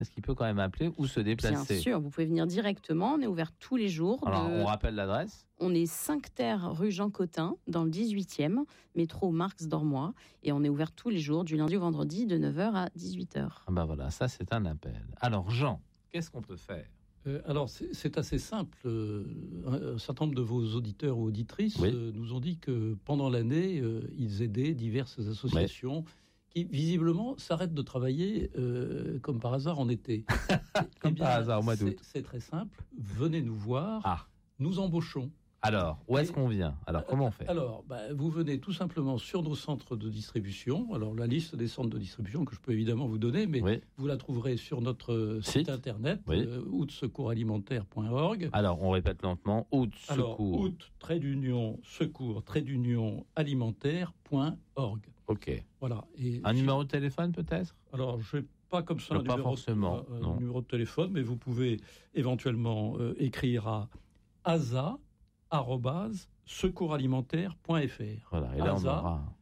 est-ce qu'il peut quand même appeler ou se déplacer? Bien sûr, vous pouvez venir directement. On est ouvert tous les jours. Alors, on rappelle l'adresse. On est 5 Terre rue Jean Cotin, dans le 18e, métro Marx d'Ormois. Et on est ouvert tous les jours, du lundi au vendredi, de 9h à 18h. Ah ben voilà, ça c'est un appel. Alors Jean, qu'est-ce qu'on peut faire? Alors, c'est assez simple. Un certain nombre de vos auditeurs ou auditrices nous ont dit que pendant l'année, ils aidaient diverses associations qui, visiblement, s'arrêtent de travailler comme par hasard en été. Comme par hasard au mois d'août. C'est très simple. Venez nous voir. Nous embauchons. Alors, où est-ce qu'on vient? Alors, comment on fait? Alors, vous venez tout simplement sur nos centres de distribution. Alors, la liste des centres de distribution que je peux évidemment vous donner, mais vous la trouverez sur notre site internet, out-secoursalimentaire.org. Alors, on répète lentement, out-secours. Alors, out-secours-alimentaire.org. Ok. Voilà. Et un numéro de téléphone peut-être? Alors, je n'ai pas comme ça pas forcément, un numéro de téléphone, mais vous pouvez éventuellement écrire à asa@secoursalimentaire.fr. Voilà, et là on aura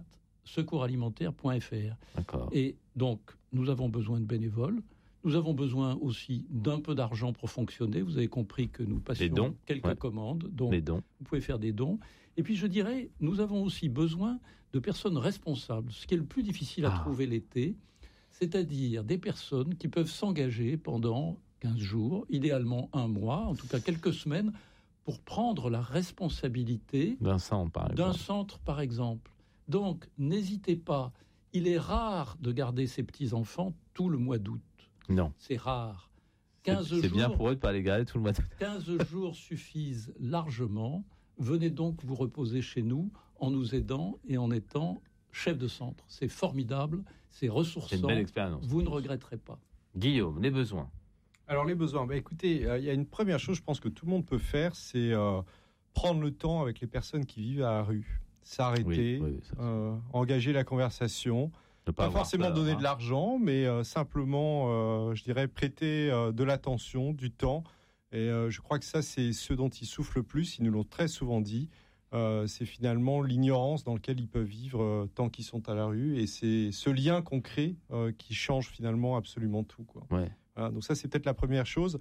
@secoursalimentaire.fr. D'accord. Et donc, nous avons besoin de bénévoles. Nous avons besoin aussi d'un peu d'argent pour fonctionner. Vous avez compris que nous passions quelques commandes. Donc, vous pouvez faire des dons. Et puis, je dirais, nous avons aussi besoin de personnes responsables. Ce qui est le plus difficile à trouver l'été, c'est-à-dire des personnes qui peuvent s'engager pendant 15 jours, idéalement un mois, en tout cas quelques semaines, pour prendre la responsabilité d'un centre, par exemple. Donc, n'hésitez pas. Il est rare de garder ses petits-enfants tout le mois d'août. Non. C'est rare. 15 jours, c'est bien pour eux de ne pas les garder tout le mois d'août. 15 jours suffisent largement. Venez donc vous reposer chez nous en nous aidant et en étant chef de centre. C'est formidable, c'est ressourçant. C'est une belle expérience. Vous ne regretterez pas. Guillaume, les besoins. Alors les besoins, écoutez, il y a une première chose, je pense que tout le monde peut faire, c'est prendre le temps avec les personnes qui vivent à la rue, s'arrêter, engager la conversation, pas forcément donner de l'argent, mais simplement, je dirais, prêter de l'attention, du temps. Et je crois que ça, c'est ce dont ils souffrent le plus. Ils nous l'ont très souvent dit. C'est finalement l'ignorance dans laquelle ils peuvent vivre tant qu'ils sont à la rue, et c'est ce lien qu'on crée qui change finalement absolument tout, quoi. Voilà, donc ça, c'est peut-être la première chose.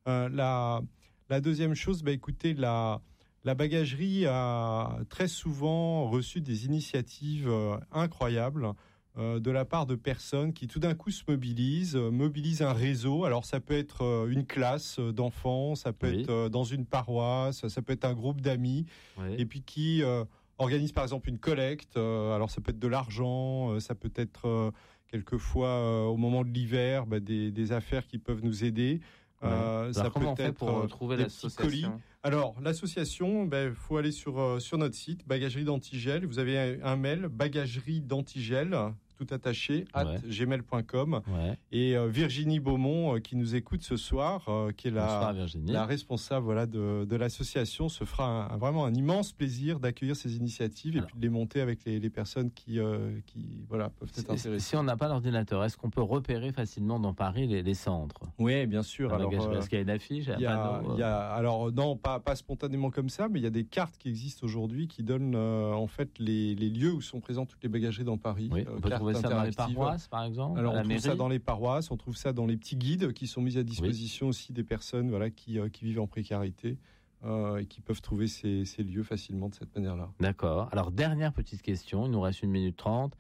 La deuxième chose, écoutez, la bagagerie a très souvent reçu des initiatives incroyables de la part de personnes qui tout d'un coup se mobilisent un réseau. Alors ça peut être une classe d'enfants, ça peut être dans une paroisse, ça peut être un groupe d'amis, et puis qui organise par exemple une collecte. Alors ça peut être de l'argent, ça peut être quelquefois au moment de l'hiver des affaires qui peuvent nous aider. Ça peut être pour trouver des petits colis. Alors l'association, faut aller sur notre site Bagagerie d'Antigel. Vous avez un mail bagagerie d'Antigel tout attaché @gmail.com. Et Virginie Beaumont qui nous écoute ce soir, qui est la responsable de l'association, se fera vraiment un immense plaisir d'accueillir ces initiatives et puis de les monter avec les personnes qui peuvent être intéressées. Si on n'a pas l'ordinateur, est-ce qu'on peut repérer facilement dans Paris les centres? Oui, bien sûr. Alors, est-ce qu'il y a une affiche? Alors non, pas spontanément comme ça, mais il y a des cartes qui existent aujourd'hui qui donnent en fait les lieux où sont présentes toutes les bagageries dans Paris. On peut trouver ça dans les paroisses, par exemple. Alors on trouve ça dans les paroisses, on trouve ça dans les petits guides qui sont mis à disposition aussi des personnes qui vivent en précarité et qui peuvent trouver ces lieux facilement de cette manière-là. D'accord. Alors dernière petite question, il nous reste 1 minute 30.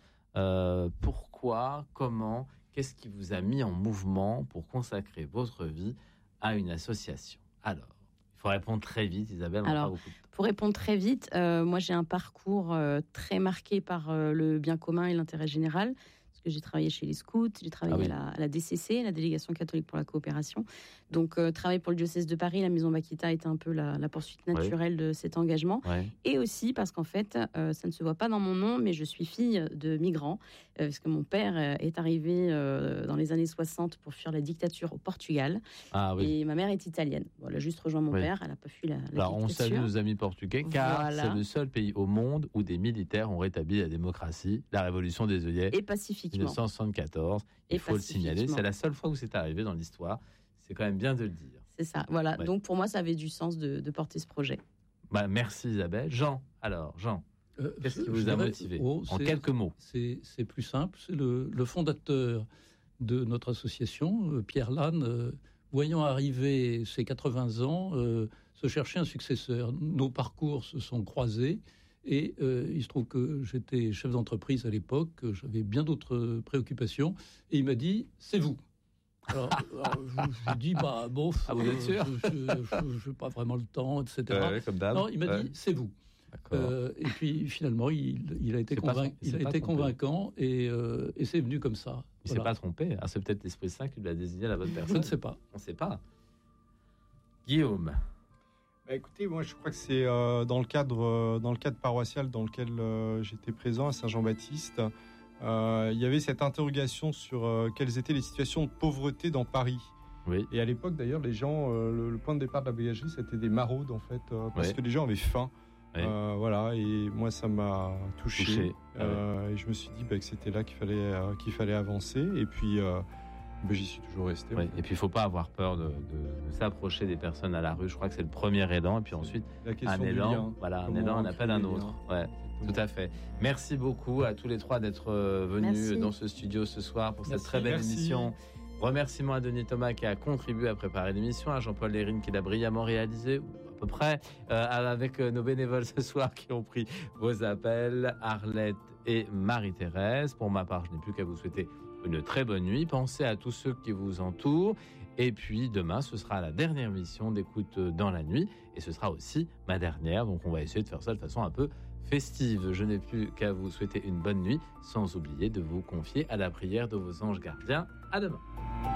Pourquoi, comment, qu'est-ce qui vous a mis en mouvement pour consacrer votre vie à une association? Alors, il faut répondre très vite, Isabelle. Alors, pour répondre très vite, moi j'ai un parcours très marqué par le bien commun et l'intérêt général. Parce que j'ai travaillé chez les scouts, j'ai travaillé à la DCC, la Délégation catholique pour la coopération. Donc, travailler pour le diocèse de Paris, la Maison Bakita était un peu la poursuite naturelle de cet engagement. Et aussi parce qu'en fait, ça ne se voit pas dans mon nom, mais je suis fille de migrants. Parce que mon père est arrivé dans les années 60 pour fuir la dictature au Portugal. Et ma mère est italienne. Bon, elle a juste rejoint mon père, elle n'a pas fui la Alors, dictature. on salue nos amis portugais, car c'est le seul pays au monde où des militaires ont rétabli la démocratie, la révolution des œillets. Et pacifiquement. 1974, il faut le signaler. C'est la seule fois où c'est arrivé dans l'histoire. C'est quand même bien de le dire. C'est ça, voilà. Donc pour moi, ça avait du sens de porter ce projet. Merci Isabelle. Jean, qu'est-ce qui vous a motivé en quelques mots? C'est plus simple. C'est le fondateur de notre association, Pierre Lannes, voyant arriver ses 80 ans, se cherchait un successeur. Nos parcours se sont croisés et il se trouve que j'étais chef d'entreprise à l'époque, j'avais bien d'autres préoccupations et il m'a dit « c'est vous ». Alors je lui ai dit bon, vous êtes sûr je n'ai pas vraiment le temps, etc. Comme d'hab. Non, il m'a dit c'est vous. Et puis finalement, il a été convaincant et c'est venu comme ça. Il ne s'est pas trompé. C'est peut-être l'Esprit Saint qui lui a désigné la bonne personne. Je ne sais pas. On ne sait pas. Guillaume. Écoutez, moi je crois que c'est dans le cadre paroissial dans lequel j'étais présent à Saint-Jean-Baptiste. Il y avait cette interrogation sur quelles étaient les situations de pauvreté dans Paris. Oui. Et à l'époque, d'ailleurs, les gens, le point de départ de la voyagerie, c'était des maraudes, en fait, parce que les gens avaient faim. Oui. Voilà, et moi, ça m'a touché. Et je me suis dit que c'était là qu'il fallait avancer. Et puis, j'y suis toujours resté. Oui. Et puis, il ne faut pas avoir peur de s'approcher des personnes à la rue. Je crois que c'est le premier aidant. Et puis ensuite, un élan, on appelle un autre. Ouais. Tout à fait. Merci beaucoup à tous les trois d'être venus dans ce studio ce soir pour cette très belle émission. Remerciements à Denis Thomas qui a contribué à préparer l'émission, à Jean-Paul Lérine qui l'a brillamment réalisé, à peu près, avec nos bénévoles ce soir qui ont pris vos appels, Arlette et Marie-Thérèse. Pour ma part, je n'ai plus qu'à vous souhaiter une très bonne nuit. Pensez à tous ceux qui vous entourent. Et puis demain, ce sera la dernière mission d'Écoute dans la nuit. Et ce sera aussi ma dernière. Donc on va essayer de faire ça de façon un peu festive. Je n'ai plus qu'à vous souhaiter une bonne nuit, sans oublier de vous confier à la prière de vos anges gardiens. À demain.